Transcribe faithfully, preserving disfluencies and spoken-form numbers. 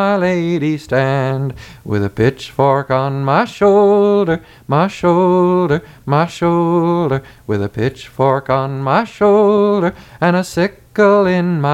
my lady stand, with a pitchfork on my shoulder, my shoulder, my shoulder, with a pitchfork on my shoulder, and a sickle in my